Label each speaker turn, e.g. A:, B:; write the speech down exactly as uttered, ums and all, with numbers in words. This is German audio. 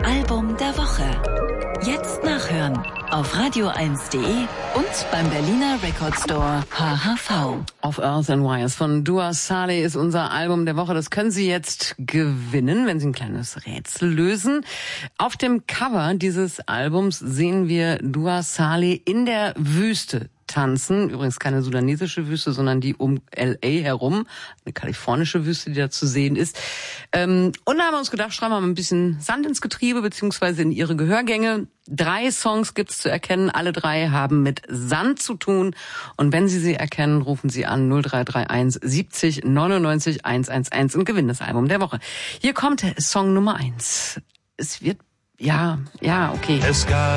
A: Album der Woche. Jetzt nachhören auf radio eins punkt de und beim Berliner Record Store H H V.
B: Of Earth and Wires von Dua Saleh ist unser Album der Woche. Das können Sie jetzt gewinnen, wenn Sie ein kleines Rätsel lösen. Auf dem Cover dieses Albums sehen wir Dua Saleh in der Wüste tanzen. Übrigens keine sudanesische Wüste, sondern die um L A herum. Eine kalifornische Wüste, die da zu sehen ist. Ähm, und da haben wir uns gedacht, schreiben wir mal ein bisschen Sand ins Getriebe, beziehungsweise in Ihre Gehörgänge. Drei Songs gibt's zu erkennen. Alle drei haben mit Sand zu tun. Und wenn Sie sie erkennen, rufen Sie an null drei drei eins siebzig neunundneunzig hundertelf und gewinnen das Album der Woche. Hier kommt Song Nummer eins. Es wird, ja, ja, okay.
C: Es gab